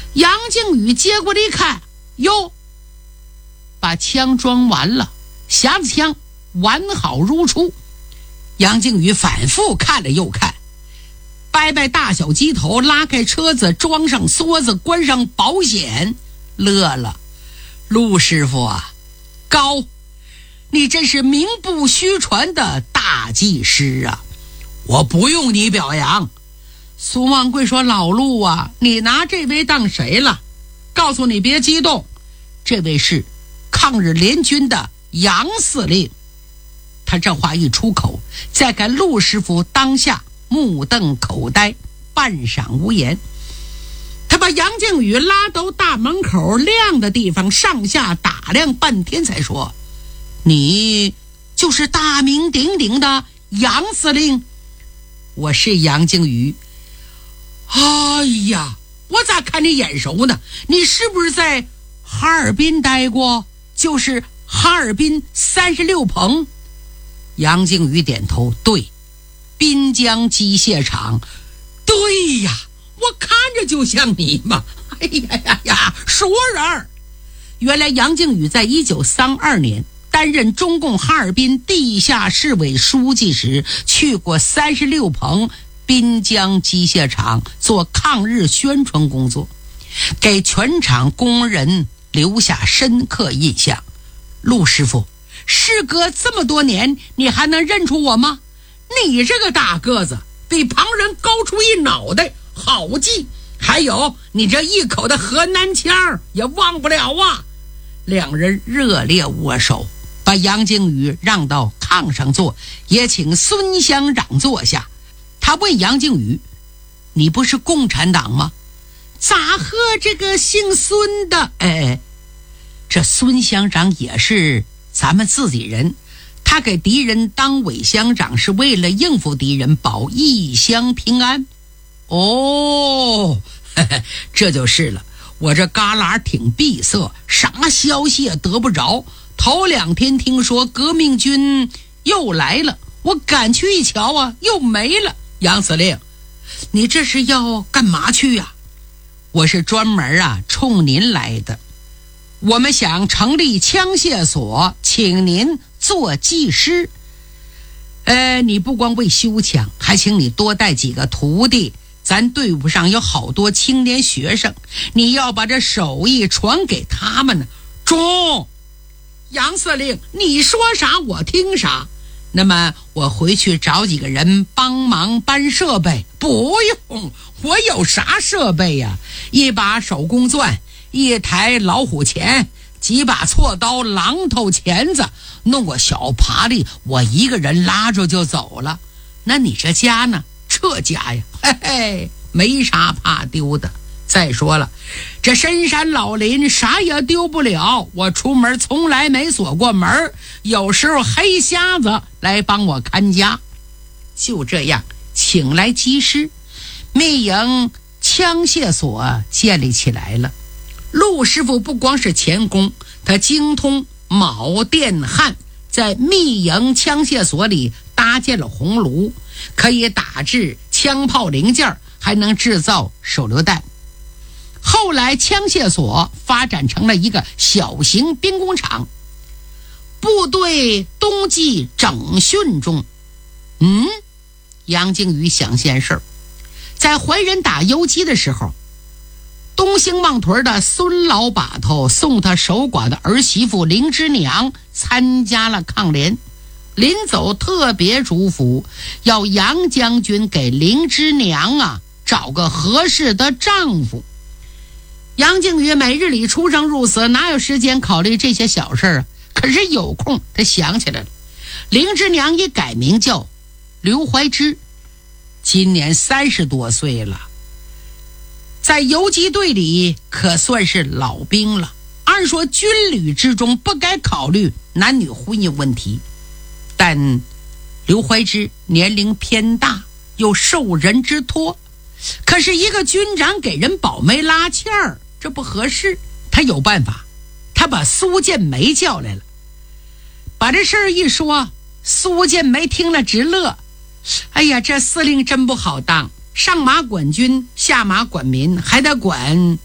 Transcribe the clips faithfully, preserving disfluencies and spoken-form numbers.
杨靖宇接过来一看，哟，把枪装完了，匣子枪完好如初。杨靖宇反复看了又看，掰掰大小机头，拉开车子，装上梭子，关上保险，乐了。陆师傅啊，高，你真是名不虚传的大技师啊！我不用你表扬。苏万贵说，老陆啊，你拿这位当谁了？告诉你别激动，这位是抗日联军的杨司令。他这话一出口，再看陆师傅当下目瞪口呆，半晌无言。他把杨靖宇拉到大门口亮的地方，上下打量半天，才说，你就是大名鼎鼎的杨司令？我是杨靖宇。哎呀，我咋看你眼熟呢？你是不是在哈尔滨待过？就是哈尔滨三十六棚。杨靖宇点头，对，滨江机械厂。对呀，我看着就像你嘛。哎呀呀呀，熟人。原来杨靖宇在一九三二年担任中共哈尔滨地下市委书记时，去过三十六棚滨江机械厂做抗日宣传工作，给全厂工人留下深刻印象。陆师傅，事隔这么多年，你还能认出我吗？你这个大个子比旁人高出一脑袋，好记。还有你这一口的河南腔也忘不了啊。两人热烈握手，把杨靖宇让到炕上坐，也请孙乡长坐下。他问杨靖宇，你不是共产党吗？咋和这个姓孙的？哎，这孙乡长也是咱们自己人，他给敌人当伪乡长是为了应付敌人，保异乡平安。哦，呵呵，这就是了。我这旮旯挺闭塞，啥消息也得不着。头两天听说革命军又来了，我赶去一瞧啊，又没了。杨司令，你这是要干嘛去呀？我是专门啊冲您来的。我们想成立枪械所，请您做技师。呃，你不光为修枪，还请你多带几个徒弟。咱队伍上有好多青年学生，你要把这手艺传给他们呢。中，杨司令，你说啥我听啥。那么我回去找几个人帮忙搬设备。不用，我有啥设备呀？一把手工钻，一台老虎钳，几把锉刀，榔头，钳子，弄个小爬犁，我一个人拉着就走了。那你这家呢？这家呀，嘿嘿，没啥怕丢的。再说了，这深山老林啥也丢不了，我出门从来没锁过门，有时候黑瞎子来帮我看家。就这样请来技师，密营枪械所建立起来了。陆师傅不光是钳工，他精通铆电焊，在密营枪械所里搭建了红炉，可以打制枪炮零件，还能制造手榴弹。后来枪械所发展成了一个小型兵工厂。部队冬季整训中，嗯，杨靖宇想件事儿，在怀仁打游击的时候，东兴望屯的孙老把头送他守寡的儿媳妇林芝娘参加了抗联，临走特别嘱咐，要杨将军给林芝娘啊找个合适的丈夫。杨靖宇每日里出生入死，哪有时间考虑这些小事啊？可是有空他想起来了，林芝娘也改名叫刘怀芝，今年三十多岁了，在游击队里可算是老兵了。按说军旅之中不该考虑男女婚姻问题，但刘怀芝年龄偏大，又受人之托，可是一个军长给人保媒拉纤儿，这不合适。他有办法，他把苏建梅叫来了，把这事儿一说，苏建梅听了直乐。哎呀，这司令真不好当，上马管军，下马管民，还得管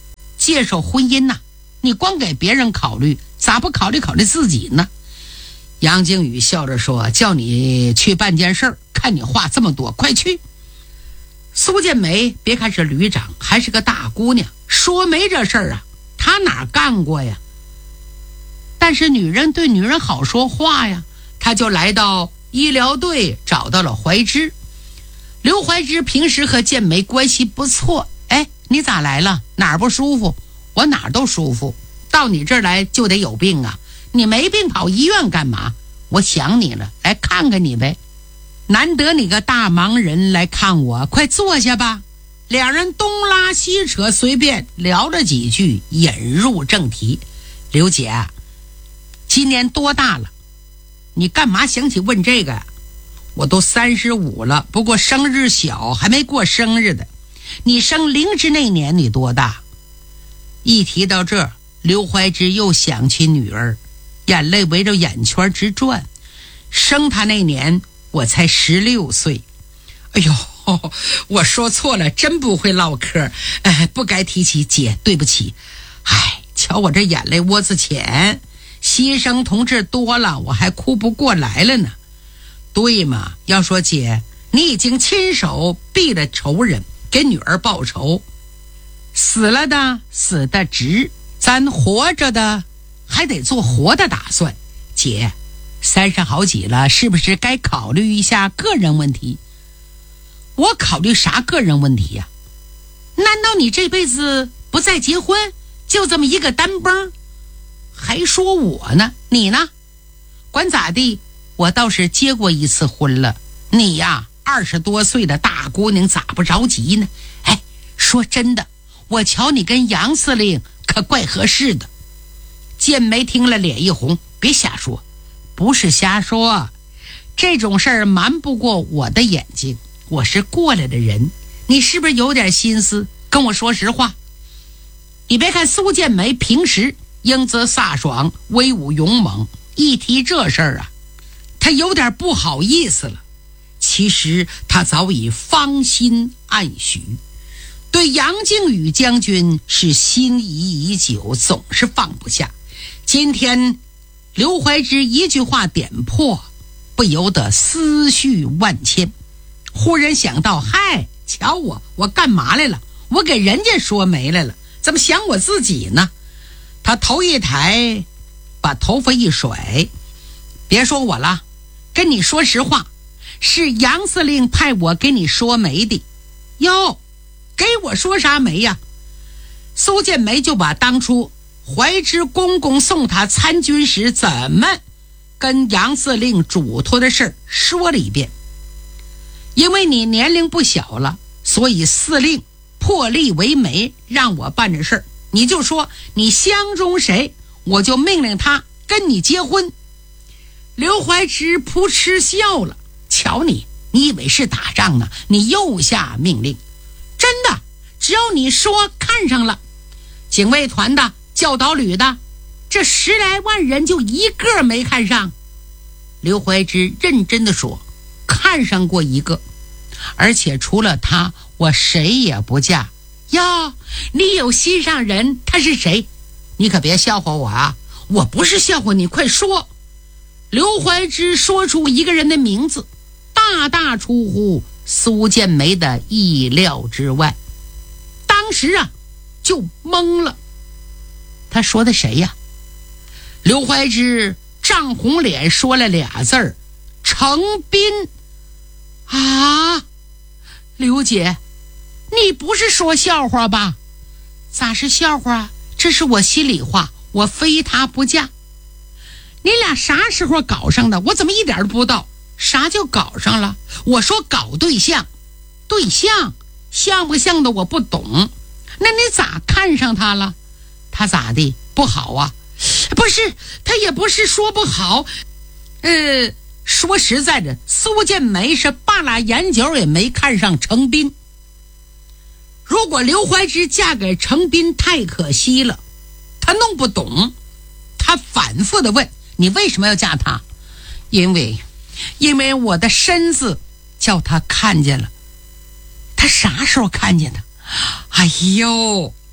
接受婚姻呐、啊？你光给别人考虑，咋不考虑考虑自己呢？杨靖宇笑着说，叫你去办件事儿，看你话这么多，快去。苏建梅别看是旅长，还是个大姑娘，说媒这事儿啊，她哪干过呀？但是女人对女人好说话呀，她就来到医疗队，找到了怀芝。刘怀芝平时和建梅关系不错，哎，你咋来了？哪儿不舒服？我哪儿都舒服，到你这儿来就得有病啊！你没病跑医院干嘛？我想你了，来看看你呗。难得你个大忙人来看我，快坐下吧。两人东拉西扯，随便聊了几句，引入正题。刘姐，今年多大了？你干嘛想起问这个呀？我都三十五了，不过生日小，还没过生日的。你生灵芝那年你多大？一提到这儿，刘怀芝又想起女儿，眼泪围着眼圈直转。生她那年我才十六岁。哎呦，我说错了，真不会唠嗑，哎，不该提起，姐对不起。哎，瞧我这眼泪窝子浅，牺牲同志多了，我还哭不过来了呢。对嘛，要说姐，你已经亲手毙了仇人，给女儿报仇，死了的死的值，咱活着的还得做活的打算。姐，三十好几了，是不是该考虑一下个人问题？我考虑啥个人问题呀、啊？难道你这辈子不再结婚，就这么一个单崩？还说我呢？你呢？管咋地，我倒是结过一次婚了。你呀，二十多岁的大姑娘咋不着急呢？哎，说真的，我瞧你跟杨司令可怪合适的。建梅听了脸一红，别瞎说。不是瞎说，这种事儿瞒不过我的眼睛，我是过来的人，你是不是有点心思？跟我说实话。你别看苏建梅平时英姿飒爽，威武勇猛，一提这事儿啊，他有点不好意思了。其实他早已芳心暗许，对杨靖宇将军是心仪已久，总是放不下。今天刘怀芝一句话点破，不由得思绪万千。忽然想到，嗨，瞧我我干嘛来了？我给人家说媒来了，怎么想我自己呢？他头一抬，把头发一甩，别说我了，跟你说实话，是杨司令派我给你说媒的。哟，给我说啥媒呀？苏建梅就把当初怀芝公公送他参军时怎么跟杨司令嘱托的事说了一遍。因为你年龄不小了，所以司令破例为媒，让我办这事儿。你就说你相中谁，我就命令他跟你结婚。刘怀芝扑哧笑了，瞧你，你以为是打仗呢？你又下命令。真的，只要你说看上了，警卫团的教导旅的，这十来万人就一个没看上。刘怀芝认真地说，看上过一个，而且除了他，我谁也不嫁。呀，你有心上人，他是谁？你可别笑话我啊！我不是笑话你，快说。刘怀芝说出一个人的名字，大大出乎苏建梅的意料之外。当时啊，就懵了。他说的谁呀？刘怀芝涨红脸说了俩字儿：程斌。啊，刘姐，你不是说笑话吧？咋是笑话？这是我心里话，我非他不嫁。你俩啥时候搞上的？我怎么一点都不知道？啥叫搞上了？我说搞对象，对象像不像的我不懂。那你咋看上他了？他咋的？不好啊？不是，他也不是说不好。呃，说实在的，苏建梅是半拉眼角也没看上程斌。如果刘怀芝嫁给程斌太可惜了，他弄不懂。他反复的问，你为什么要嫁他？因为因为我的身子叫他看见了。他啥时候看见的？哎呦，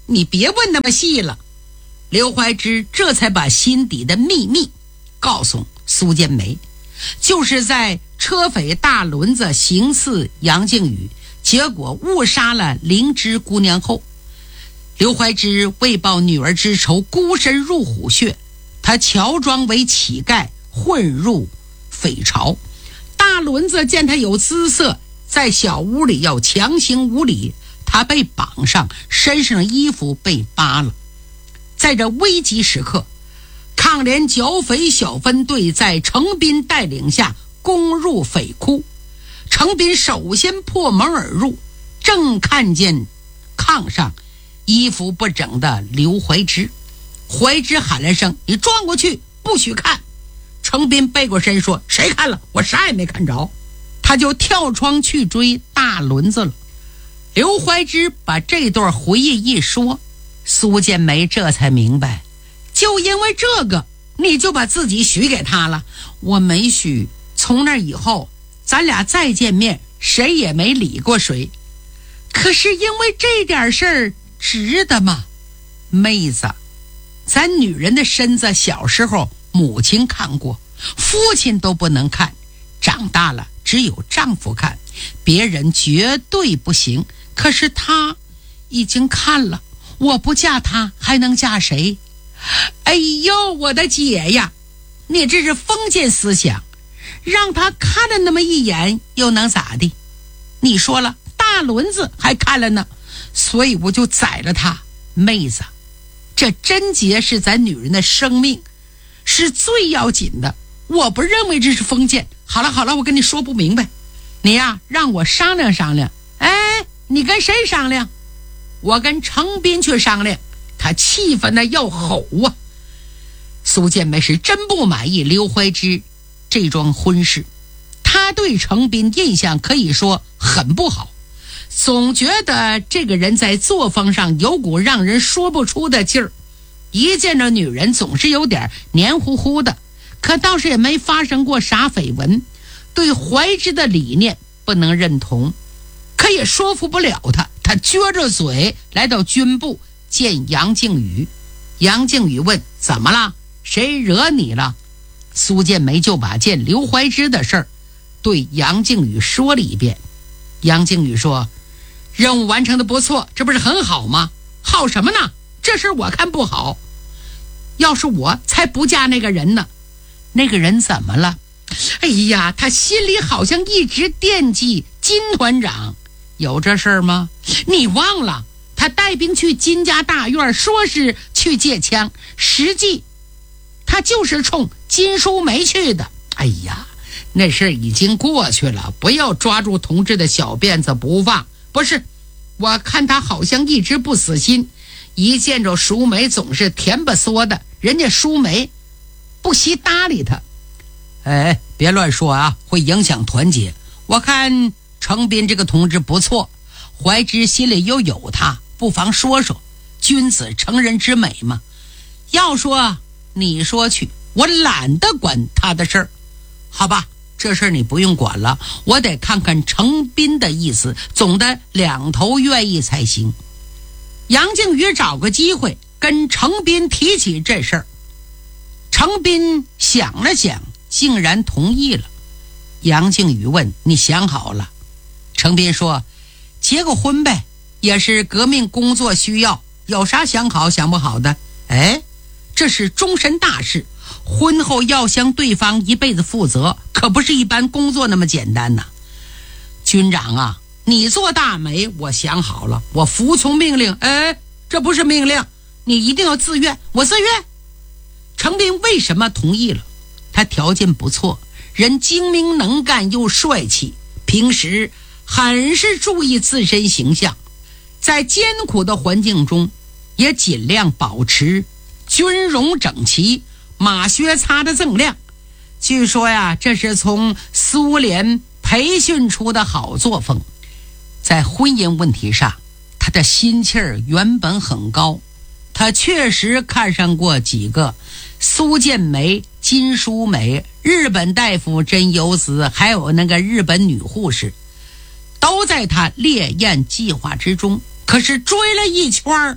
你别问那么细了。刘怀之这才把心底的秘密告诉苏建梅，就是在车匪大轮子行刺杨靖宇，结果误杀了灵芝姑娘后，刘怀之为报女儿之仇，孤身入虎穴，他乔装为乞丐混入匪巢。大轮子见他有姿色，在小屋里要强行无礼，他被绑上，身上的衣服被扒了。在这危急时刻，抗联剿匪小分队在程斌带领下攻入匪窟。程斌首先破门而入，正看见炕上衣服不整的刘怀之。怀之喊了声：“你转过去，不许看！”程斌背过身说：“谁看了？我啥也没看着。”他就跳窗去追大轮子了。刘怀之把这段回忆一说，苏建梅这才明白，就因为这个你就把自己许给他了。我没许，从那以后咱俩再见面谁也没理过谁。可是因为这点事儿值得吗？妹子，咱女人的身子小时候母亲看过，父亲都不能看，长大了只有丈夫看，别人绝对不行。可是他已经看了，我不嫁他还能嫁谁？哎呦，我的姐呀，你这是封建思想，让他看了那么一眼又能咋地？你说了，大轮子还看了呢，所以我就宰了他。妹子，这贞洁是咱女人的生命，是最要紧的，我不认为这是封建。好了好了，我跟你说不明白，你呀让我商量商量。哎，你跟谁商量？我跟程斌去商量。他气愤的要吼啊！苏建梅是真不满意刘怀之这桩婚事，他对程斌印象可以说很不好，总觉得这个人在作风上有股让人说不出的劲儿，一见着女人总是有点黏糊糊的，可倒是也没发生过啥绯闻，对怀之的理念不能认同，可也说服不了他。他撅着嘴来到军部见杨靖宇。杨靖宇问：“怎么了？谁惹你了？”苏建梅就把见刘怀之的事儿对杨靖宇说了一遍。杨靖宇说：“任务完成的不错，这不是很好吗？好什么呢？这事我看不好。要是我才不嫁那个人呢。”那个人怎么了？哎呀，他心里好像一直惦记金团长。有这事儿吗？你忘了，他带兵去金家大院，说是去借枪，实际他就是冲金淑梅去的。哎呀，那事已经过去了，不要抓住同志的小辫子不放。不是，我看他好像一直不死心，一见着淑梅总是甜不嗦的，人家淑梅不惜搭理他。哎，别乱说啊，会影响团结。我看程斌这个同志不错，怀之心里又有他，不妨说说，君子成人之美嘛。要说你说去，我懒得管他的事儿。好吧，这事儿你不用管了，我得看看程斌的意思，总得两头愿意才行。杨靖宇找个机会跟程斌提起这事儿，程斌想了想，竟然同意了。杨靖宇问：“你想好了？”程斌说：“结个婚呗，也是革命工作需要，有啥想好想不好的？哎，这是终身大事，婚后要向对方一辈子负责，可不是一般工作那么简单呐。军长啊，你做大媒，我想好了，我服从命令。哎，这不是命令，你一定要自愿，我自愿。”程斌为什么同意了？他条件不错，人精明能干又帅气，平时很是注意自身形象，在艰苦的环境中也尽量保持军容整齐，马靴擦得锃亮。据说呀，这是从苏联培训出的好作风。在婚姻问题上，他的心气儿原本很高，他确实看上过几个苏建梅、金淑梅、日本大夫真由子，还有那个日本女护士，都在他烈焰计划之中。可是追了一圈都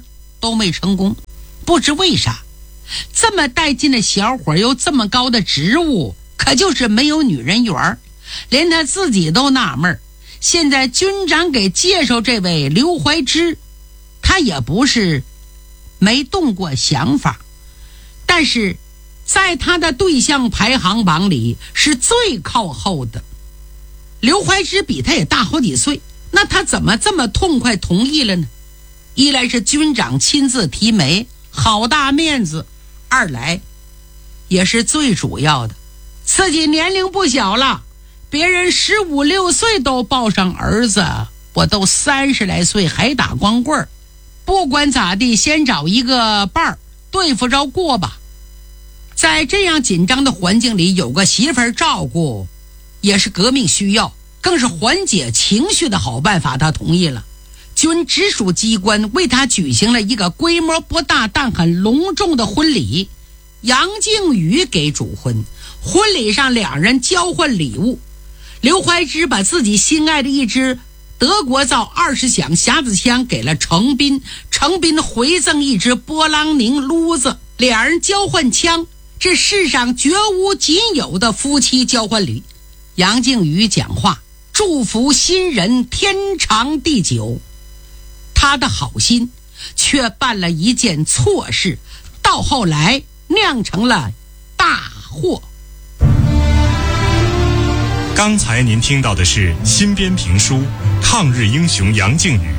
都没成功。不知为啥，这么带劲的小伙又这么高的职务，可就是没有女人缘，连他自己都纳闷。现在军长给介绍这位刘怀之，他也不是没动过想法，但是在他的对象排行榜里是最靠后的。刘怀之比他也大好几岁，那他怎么这么痛快同意了呢？一来是军长亲自提媒，好大面子；二来也是最主要的，自己年龄不小了，别人十五六岁都抱上儿子，我都三十来岁还打光棍儿。不管咋地，先找一个伴儿对付着过吧。在这样紧张的环境里，有个媳妇儿照顾也是革命需要，更是缓解情绪的好办法。他同意了。军直属机关为他举行了一个规模不大但很隆重的婚礼，杨靖宇给主婚。婚礼上两人交换礼物，刘怀之把自己心爱的一支德国造二十响匣子枪给了程斌，程斌回赠一支波朗宁撸子，两人交换枪，这世上绝无仅有的夫妻交换礼。杨靖宇讲话祝福新人天长地久，他的好心却办了一件错事，到后来酿成了大祸。 刚才您听到的是新编评书《抗日英雄杨靖宇》，